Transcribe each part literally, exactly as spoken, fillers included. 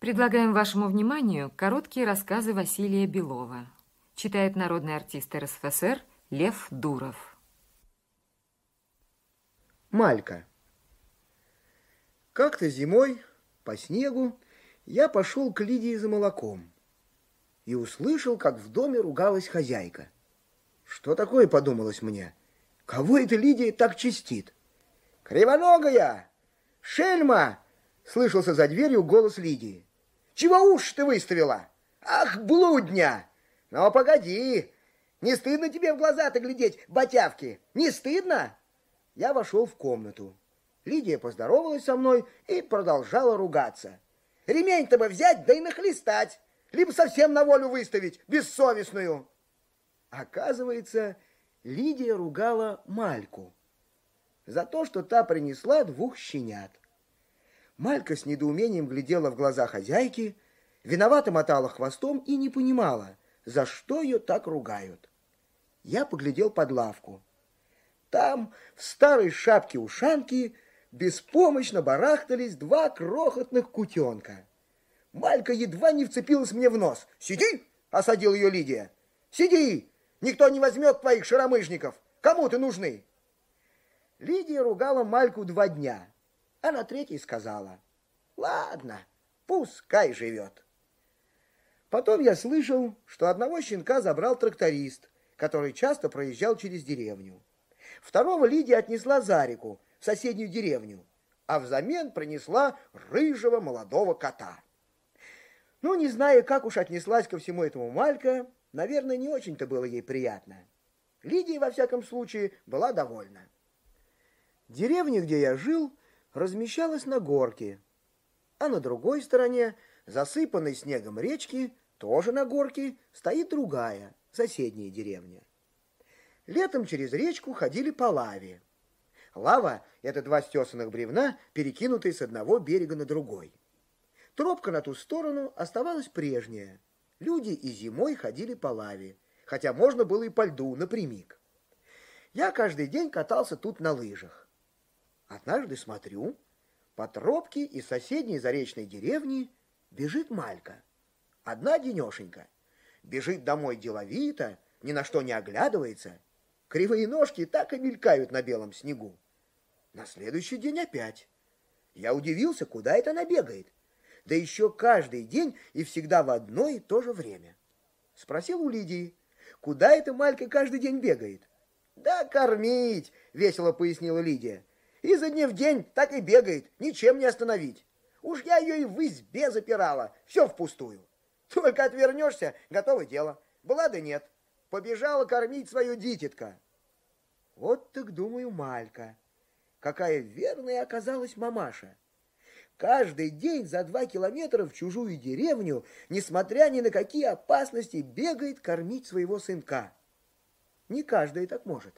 Предлагаем вашему вниманию короткие рассказы Василия Белова. Читает народный артист эр эс эф эс эр Лев Дуров. Малька. Как-то зимой по снегу я пошел к Лидии за молоком и услышал, как в доме ругалась хозяйка. Что такое, подумалось мне? Кого эта Лидия так чистит? «Кривоногая! Шельма!» — слышался за дверью голос Лидии. «Чего уши ты выставила? Ах, блудня! Но погоди! Не стыдно тебе в глаза-то глядеть, ботявки? Не стыдно?» Я вошел в комнату. Лидия поздоровалась со мной и продолжала ругаться. «Ремень-то бы взять, да и нахлестать, либо совсем на волю выставить, бессовестную!» Оказывается, Лидия ругала Мальку за то, что та принесла двух щенят. Малька с недоумением глядела в глаза хозяйки, виновато мотала хвостом и не понимала, за что ее так ругают. Я поглядел под лавку. Там, в старой шапке-ушанке, беспомощно барахтались два крохотных кутенка. Малька едва не вцепилась мне в нос. «Сиди!» — осадила ее Лидия. «Сиди! Никто не возьмет твоих шаромыжников! Кому ты нужны?» Лидия ругала Мальку два дня, а на третий сказала: «Ладно, пускай живет». Потом я слышал, что одного щенка забрал тракторист, который часто проезжал через деревню. Второго Лидия отнесла за реку, в соседнюю деревню, а взамен принесла рыжего молодого кота. Ну, не зная, как уж отнеслась ко всему этому Малька, наверное, не очень-то было ей приятно. Лидия, во всяком случае, была довольна. Деревня, где я жил, размещалась на горке, а на другой стороне, засыпанной снегом речки, тоже на горке, стоит другая, соседняя деревня. Летом через речку ходили по лаве. Лава — это два стесанных бревна, перекинутые с одного берега на другой. Тропка на ту сторону оставалась прежняя. Люди и зимой ходили по лаве, хотя можно было и по льду напрямик. Я каждый день катался тут на лыжах. Однажды смотрю, по тропке из соседней заречной деревни бежит Малька. Одна денешенька. Бежит домой деловито, ни на что не оглядывается. Кривые ножки так и мелькают на белом снегу. На следующий день опять. Я удивился, куда это она бегает. Да еще каждый день и всегда в одно и то же время. Спросил у Лидии, куда эта Малька каждый день бегает. «Да кормить», — весело пояснила Лидия. «Изо дня в день так и бегает, ничем не остановить. Уж я ее и в избе запирала, все впустую. Только отвернешься, готово дело. Была да нет. Побежала кормить свою дитятка». Вот так, думаю, Малька. Какая верная оказалась мамаша. Каждый день за два километра в чужую деревню, несмотря ни на какие опасности, бегает кормить своего сынка. Не каждый так может.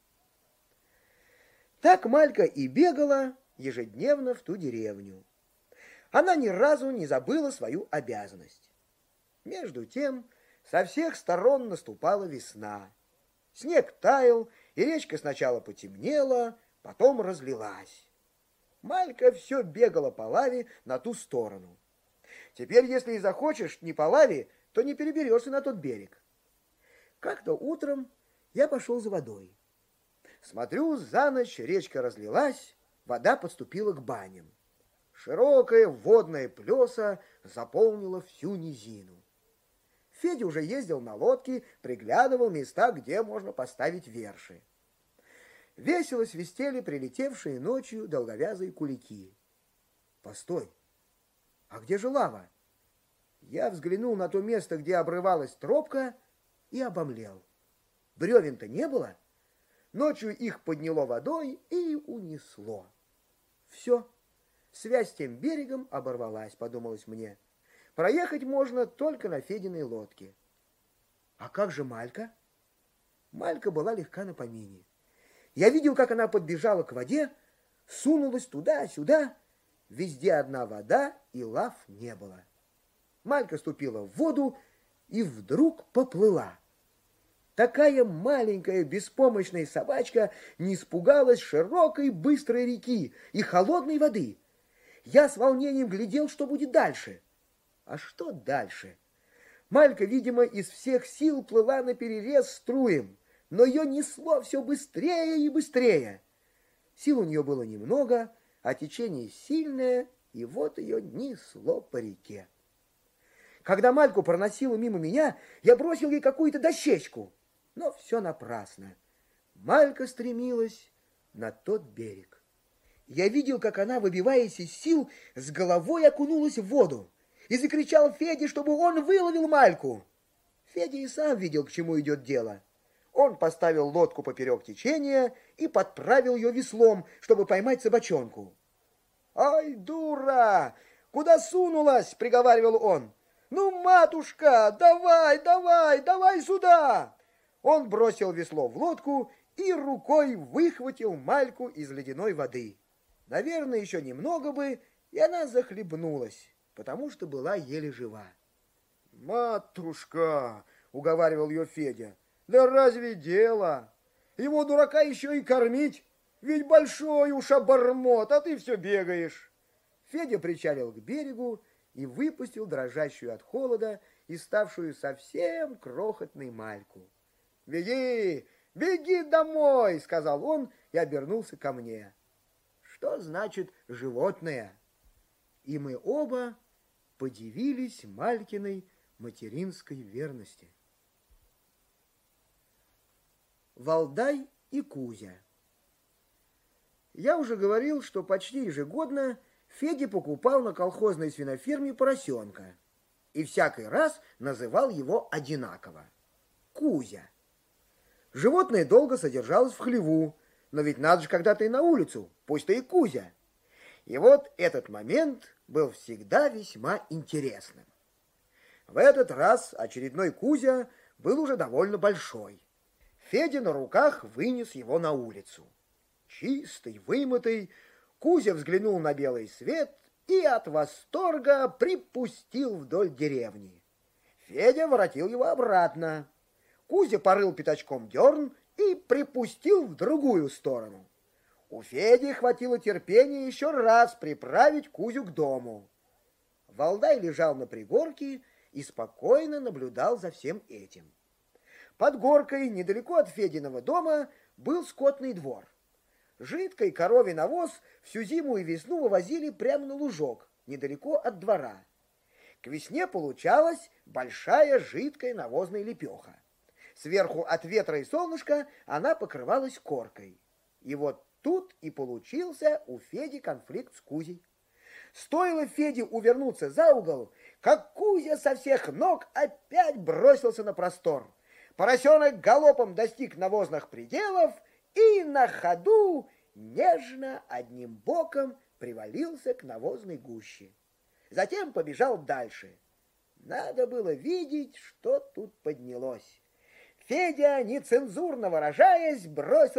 Так Малька и бегала ежедневно в ту деревню. Она ни разу не забыла свою обязанность. Между тем, со всех сторон наступала весна. Снег таял, и речка сначала потемнела, потом разлилась. Малька все бегала по лаве на ту сторону. Теперь, если и захочешь не по лаве, то не переберешься на тот берег. Как-то утром я пошел за водой. Смотрю, за ночь речка разлилась, вода подступила к баням. Широкая водная плеса заполнила всю низину. Федя уже ездил на лодке, приглядывал места, где можно поставить верши. Весело свистели прилетевшие ночью долговязые кулики. Постой, а где же лава? Я взглянул на то место, где обрывалась тропка, и обомлел. Бревен-то не было. Ночью их подняло водой и унесло. Все, связь с тем берегом оборвалась, подумалось мне. Проехать можно только на Фединой лодке. А как же Малька? Малька была легка на помине. Я видел, как она подбежала к воде, сунулась туда-сюда. Везде одна вода, и лав не было. Малька ступила в воду и вдруг поплыла. Такая маленькая беспомощная собачка не испугалась широкой быстрой реки и холодной воды. Я с волнением глядел, что будет дальше. А что дальше? Малька, видимо, из всех сил плыла наперерез струем, но ее несло все быстрее и быстрее. Сил у нее было немного, а течение сильное, и вот ее несло по реке. Когда Мальку проносила мимо меня, я бросил ей какую-то дощечку, но все напрасно. Малька стремилась на тот берег. Я видел, как она, выбиваясь из сил, с головой окунулась в воду и закричал Феде, чтобы он выловил Мальку. Федя и сам видел, к чему идет дело. Он поставил лодку поперек течения и подправил ее веслом, чтобы поймать собачонку. «Ай, дура! Куда сунулась?» — приговаривал он. «Ну, матушка, давай, давай, давай сюда!» Он бросил весло в лодку и рукой выхватил Мальку из ледяной воды. Наверное, еще немного бы, и она захлебнулась, потому что была еле жива. «Матушка!» — уговаривал ее Федя. «Да разве дело? Его, дурака, еще и кормить? Ведь большой уж обормот, а ты все бегаешь!» Федя причалил к берегу и выпустил дрожащую от холода и ставшую совсем крохотной Мальку. «Беги, беги домой!» — сказал он и обернулся ко мне. «Что значит животное?» И мы оба подивились Малькиной материнской верности. Валдай и Кузя. Я уже говорил, что почти ежегодно Федя покупал на колхозной свиноферме поросенка и всякий раз называл его одинаково — Кузя. Животное долго содержалось в хлеву, но ведь надо же когда-то и на улицу, пусть-то и Кузя. И вот этот момент был всегда весьма интересным. В этот раз очередной Кузя был уже довольно большой. Федя на руках вынес его на улицу. Чистый, вымытый, Кузя взглянул на белый свет и от восторга припустил вдоль деревни. Федя воротил его обратно. Кузя порыл пятачком дерн и припустил в другую сторону. У Феди хватило терпения еще раз приправить Кузю к дому. Валдай лежал на пригорке и спокойно наблюдал за всем этим. Под горкой, недалеко от Фединого дома, был скотный двор. Жидкий коровий навоз всю зиму и весну вывозили прямо на лужок, недалеко от двора. К весне получалась большая жидкая навозная лепеха. Сверху от ветра и солнышка она покрывалась коркой. И вот тут и получился у Феди конфликт с Кузей. Стоило Феде увернуться за угол, как Кузя со всех ног опять бросился на простор. Поросенок галопом достиг навозных пределов и на ходу нежно одним боком привалился к навозной гуще. Затем побежал дальше. Надо было видеть, что тут поднялось. Федя, нецензурно выражаясь, бросил